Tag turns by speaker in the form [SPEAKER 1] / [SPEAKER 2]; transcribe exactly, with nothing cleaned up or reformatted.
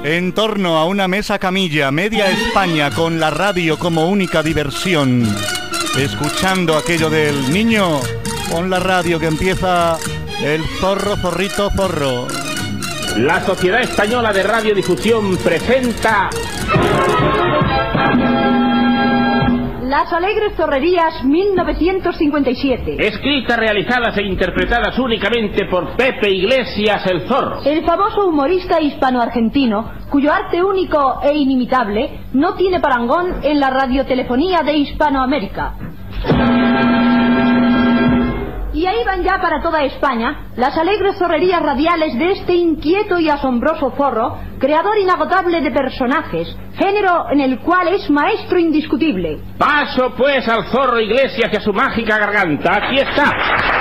[SPEAKER 1] En torno a una mesa camilla, media España con la radio como única diversión. Escuchando aquello del niño, pon la radio que empieza el zorro, zorrito, zorro.
[SPEAKER 2] La Sociedad Española de Radiodifusión presenta...
[SPEAKER 3] Las Alegres Zorrerías mil novecientos cincuenta y siete.
[SPEAKER 2] Escritas, realizadas e interpretadas únicamente por Pepe Iglesias el Zorro.
[SPEAKER 3] El famoso humorista hispano-argentino, cuyo arte único e inimitable no tiene parangón en la radiotelefonía de Hispanoamérica. Y ahí van ya para toda España las alegres zorrerías radiales de este inquieto y asombroso zorro, creador inagotable de personajes, género en el cual es maestro indiscutible.
[SPEAKER 2] Paso pues al Zorro Iglesias y a su mágica garganta. Aquí está.